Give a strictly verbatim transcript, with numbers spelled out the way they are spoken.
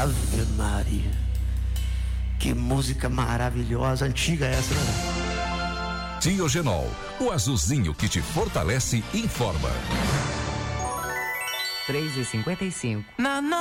Ave Maria. Que música maravilhosa, antiga essa, né? Diogenol, o azulzinho que te fortalece, informa. três e cinquenta e cinco. Na